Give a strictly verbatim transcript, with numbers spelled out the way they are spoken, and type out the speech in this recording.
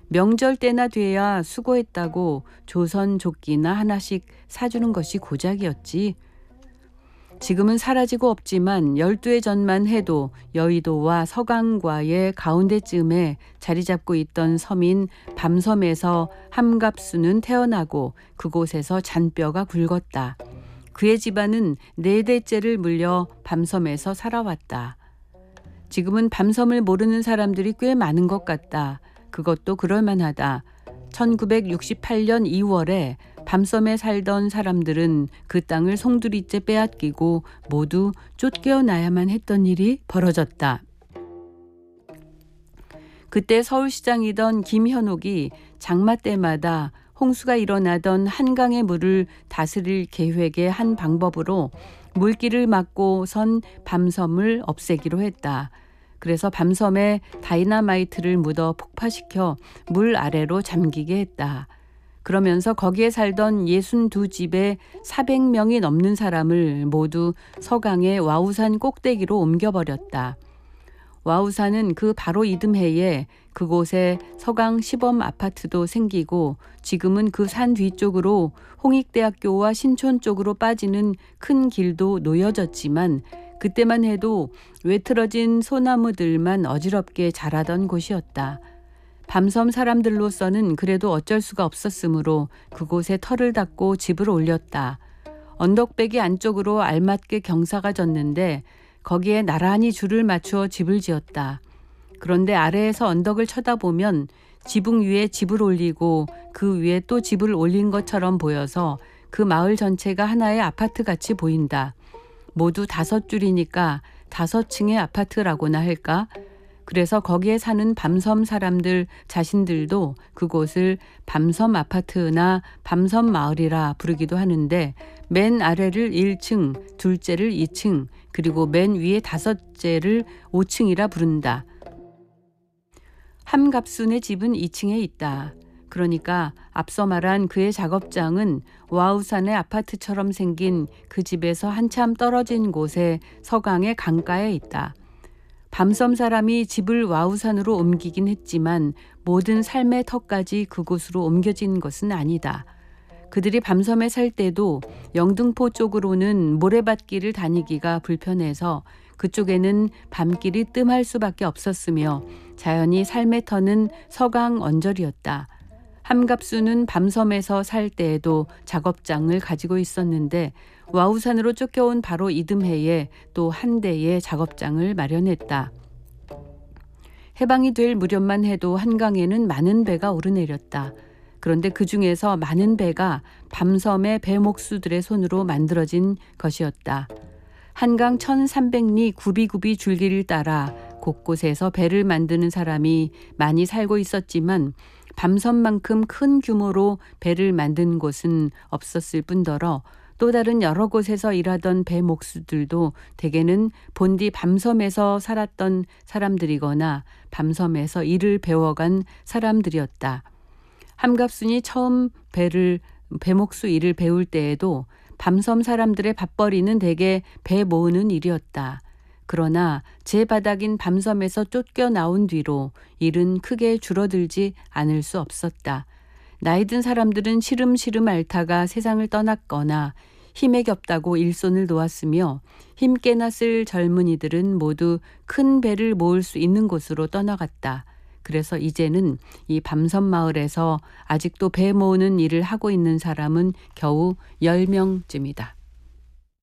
명절 때나 돼야 수고했다고 조선 조끼나 하나씩 사주는 것이 고작이었지. 지금은 사라지고 없지만 열두 해 전만 해도 여의도와 서강과의 가운데쯤에 자리 잡고 있던 섬인 밤섬에서 함갑수는 태어나고 그곳에서 잔뼈가 굵었다. 그의 집안은 네 대째를 물려 밤섬에서 살아왔다. 지금은 밤섬을 모르는 사람들이 꽤 많은 것 같다. 그것도 그럴만하다. 천구백육십팔 년 이월에 밤섬에 살던 사람들은 그 땅을 송두리째 빼앗기고 모두 쫓겨나야만 했던 일이 벌어졌다. 그때 서울시장이던 김현옥이 장마 때마다 홍수가 일어나던 한강의 물을 다스릴 계획의 한 방법으로 물길을 막고선 밤섬을 없애기로 했다. 그래서 밤섬에 다이너마이트를 묻어 폭파시켜 물 아래로 잠기게 했다. 그러면서 거기에 살던 예순두 집에 사백 명이 넘는 사람을 모두 서강의 와우산 꼭대기로 옮겨버렸다. 와우산은 그 바로 이듬해에 그곳에 서강 시범 아파트도 생기고 지금은 그 산 뒤쪽으로 홍익대학교와 신촌 쪽으로 빠지는 큰 길도 놓여졌지만 그때만 해도 외틀어진 소나무들만 어지럽게 자라던 곳이었다. 밤섬 사람들로서는 그래도 어쩔 수가 없었으므로 그곳에 터를 닦고 집을 올렸다. 언덕배기 안쪽으로 알맞게 경사가 졌는데 거기에 나란히 줄을 맞추어 집을 지었다. 그런데 아래에서 언덕을 쳐다보면 지붕 위에 집을 올리고 그 위에 또 집을 올린 것처럼 보여서 그 마을 전체가 하나의 아파트같이 보인다. 모두 다섯 줄이니까 다섯 층의 아파트라고나 할까? 그래서 거기에 사는 밤섬 사람들 자신들도 그곳을 밤섬 아파트나 밤섬 마을이라 부르기도 하는데 맨 아래를 일 층, 둘째를 이 층, 그리고 맨 위에 다섯째를 오 층이라 부른다. 함갑순의 집은 이 층에 있다. 그러니까 앞서 말한 그의 작업장은 와우산의 아파트처럼 생긴 그 집에서 한참 떨어진 곳에 서강의 강가에 있다. 밤섬 사람이 집을 와우산으로 옮기긴 했지만 모든 삶의 터까지 그곳으로 옮겨진 것은 아니다. 그들이 밤섬에 살 때도 영등포 쪽으로는 모래밭길을 다니기가 불편해서 그쪽에는 밤길이 뜸할 수밖에 없었으며 자연히 삶의 터는 서강 언저리였다. 함갑수는 밤섬에서 살 때에도 작업장을 가지고 있었는데 와우산으로 쫓겨온 바로 이듬해에 또 한 대의 작업장을 마련했다. 해방이 될 무렵만 해도 한강에는 많은 배가 오르내렸다. 그런데 그 중에서 많은 배가 밤섬의 배목수들의 손으로 만들어진 것이었다. 한강 천삼백 리 굽이굽이 줄기를 따라 곳곳에서 배를 만드는 사람이 많이 살고 있었지만 밤섬만큼 큰 규모로 배를 만든 곳은 없었을 뿐더러 또 다른 여러 곳에서 일하던 배목수들도 대개는 본디 밤섬에서 살았던 사람들이거나 밤섬에서 일을 배워간 사람들이었다. 함갑순이 처음 배를 배목수 일을 배울 때에도 밤섬 사람들의 밥벌이는 대개 배 모으는 일이었다. 그러나 제 바닥인 밤섬에서 쫓겨나온 뒤로 일은 크게 줄어들지 않을 수 없었다. 나이 든 사람들은 시름시름 앓다가 세상을 떠났거나 힘에 겹다고 일손을 놓았으며 힘께나 쓸 젊은이들은 모두 큰 배를 모을 수 있는 곳으로 떠나갔다. 그래서 이제는 이 밤섬 마을에서 아직도 배 모으는 일을 하고 있는 사람은 겨우 열 명쯤이다.